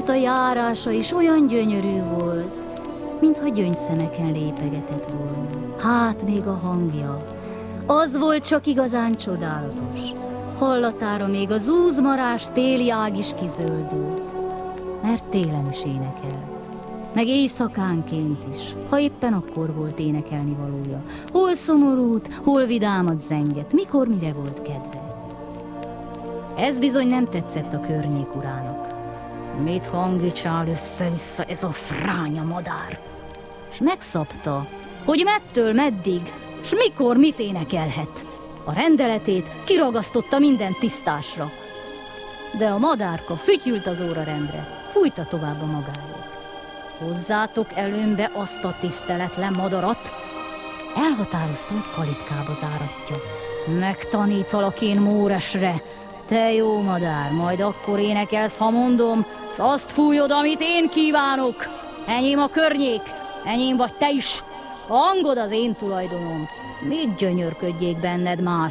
mert a járása is olyan gyönyörű volt, mintha gyöngyszemeken lépegetett volna. Hát még a hangja, az volt csak igazán csodálatos. Hallatára még a zúzmarás téli ág is kizöldült, mert télen is énekel. Meg éjszakánként is, ha éppen akkor volt énekelni valója. Hol szomorút, hol vidámat zenget, mikor mire volt kedve. Ez bizony nem tetszett a környék urának. Mit hangicsál össze-vissza ez a fránya madár? S megszabta, hogy mettől meddig, s mikor mit énekelhet. A rendeletét kiragasztotta minden tisztásra. De a madárka fütyült az órarendre, fújta tovább a magáét. Hozzátok előmbe azt a tiszteletlen madarat, elhatározta, hogy kalitkába záratja. Megtanítalak én Móresre, te jó madár, majd akkor énekelsz, ha mondom, s azt fújod, amit én kívánok. Enyém a környék, enyém vagy te is, a hangod az én tulajdonom. Mit gyönyörködjék benned más?